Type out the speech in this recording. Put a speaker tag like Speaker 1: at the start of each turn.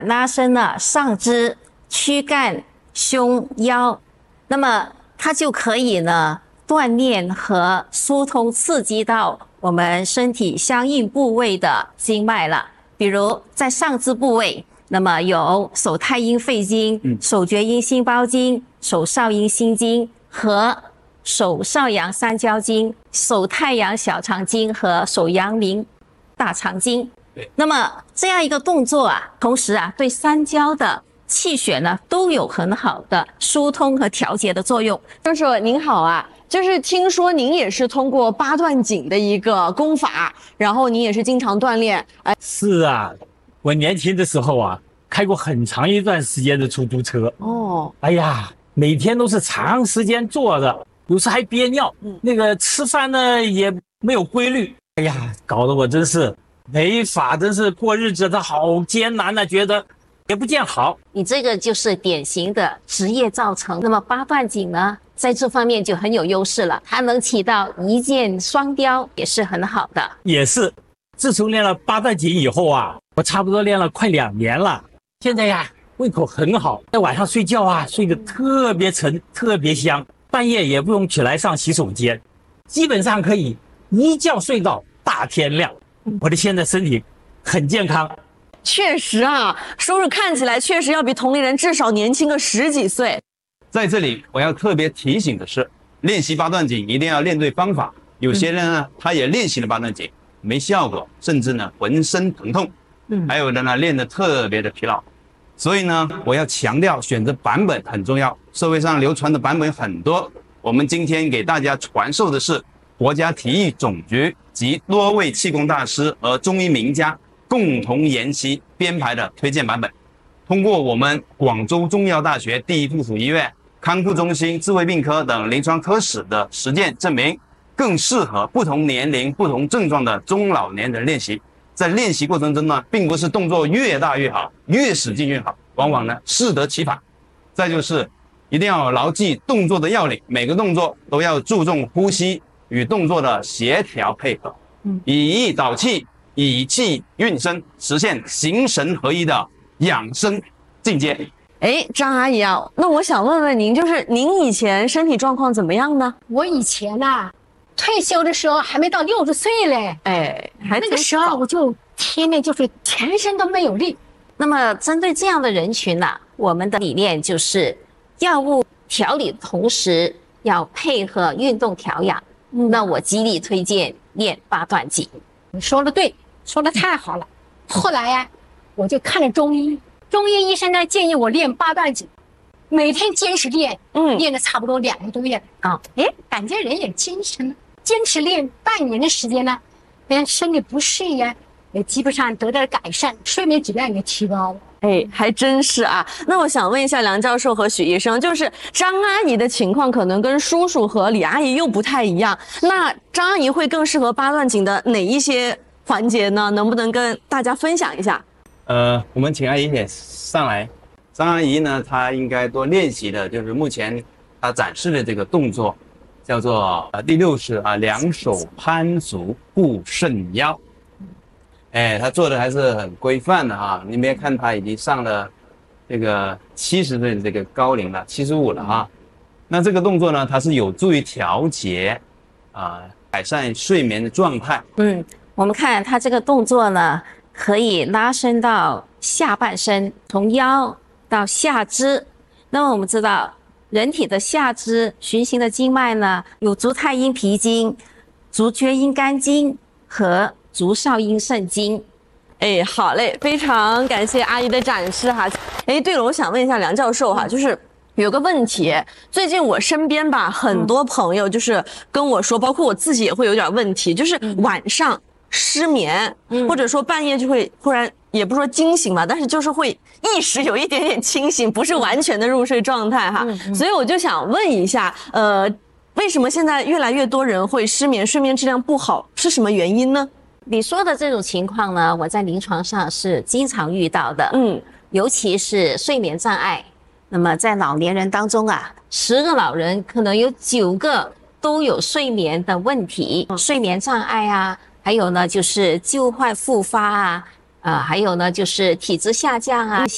Speaker 1: 拉伸了上肢、躯干、胸、腰，那么它就可以呢锻炼和疏通刺激到我们身体相应部位的经脉了。比如在上肢部位，那么有手太阴肺经、手厥阴心包经、手少阴心经和手少阳三焦经、手太阳小肠经和手阳明大肠经。那么这样一个动作啊，同时啊对三焦的气血呢都有很好的疏通和调节的作用。
Speaker 2: 教授您好啊，就是听说您也是通过八段锦的一个功法，然后您也是经常锻炼。
Speaker 3: 是啊，我年轻的时候啊，开过很长一段时间的出租车。哎呀，每天都是长时间坐着，有时还憋尿。那个吃饭呢也没有规律。哎呀，搞得我真是没法，真是过日子的好艰难啊，觉得也不见好。
Speaker 1: 你这个就是典型的职业造成。那么八段锦呢，在这方面就很有优势了，它能起到一箭双雕，也是很好的。
Speaker 3: 也是，自从练了八段锦以后啊，我差不多练了快2年了。现在呀，胃口很好，在晚上睡觉啊，睡得特别沉，特别香，半夜也不用起来上洗手间，基本上可以一觉睡到大天亮。我的现在身体很健康。
Speaker 2: 确实啊，叔叔看起来确实要比同龄人至少年轻个10几岁。
Speaker 4: 在这里我要特别提醒的是，练习八段锦一定要练对方法。有些人呢，他也练习了八段锦没效果，甚至呢浑身疼痛，还有的呢练得特别的疲劳。所以呢，我要强调选择版本很重要。社会上流传的版本很多，我们今天给大家传授的是国家体育总局及多位气功大师和中医名家共同研习编排的推荐版本。通过我们广州中医药大学第一附属医院康复中心智慧病科等临床科室的实践证明，更适合不同年龄、不同症状的中老年人练习。在练习过程中呢，并不是动作越大越好，越使劲越好，往往呢适得其反。再就是一定要牢记动作的要领，每个动作都要注重呼吸与动作的协调配合，以意导气，以气运身，实现形神合一的养生境界。
Speaker 2: 张阿姨啊，那我想问问您，就是您以前身体状况怎么样呢？
Speaker 5: 我以前呐，退休的时候还没到60岁嘞，那个时候我就天天就是全身都没有力。
Speaker 1: 那么针对这样的人群呢，我们的理念就是药物调理的同时要配合运动调养。那我极力推荐练八段锦。
Speaker 5: 你说的对，说的太好了。后来呀，我就看了中医，中医医生呢建议我练八段锦，每天坚持练，练了差不多2个多月啊，感觉人也精神了。坚持练半年的时间呢，身体不适呀，也基本上得到了改善，睡眠质量也提高了。
Speaker 2: 还真是啊。那我想问一下梁教授和许医生，就是张阿姨的情况可能跟叔叔和李阿姨又不太一样，那张阿姨会更适合八段锦的哪一些环节呢？能不能跟大家分享一下？
Speaker 4: 我们请阿姨也上来。张阿姨呢，她应该多练习的就是目前她展示的这个动作，叫做第6式啊，两手攀足固肾腰。她做的还是很规范的哈。你别看她已经上了这个70岁的这个高龄了，75了哈。那这个动作呢，它是有助于调节改善睡眠的状态。
Speaker 1: 我们看它这个动作呢，可以拉伸到下半身，从腰到下肢。那么我们知道，人体的下肢循行的经脉呢，有足太阴脾经、足厥阴肝经和足少阴肾经。
Speaker 2: 好嘞，非常感谢阿姨的展示哈。对了，我想问一下梁教授哈，就是有个问题，最近我身边吧，很多朋友就是跟我说，包括我自己也会有点问题，就是晚上失眠，或者说半夜就会忽然，也不说惊醒吧，但是就是会意识有一点点清醒，不是完全的入睡状态哈。所以我就想问一下，为什么现在越来越多人会失眠，睡眠质量不好，是什么原因呢？
Speaker 1: 你说的这种情况呢，我在临床上是经常遇到的，尤其是睡眠障碍。那么在老年人当中啊，10个老人可能有9个都有睡眠的问题，睡眠障碍啊，还有呢就是旧患复发啊，还有呢就是体质下降啊。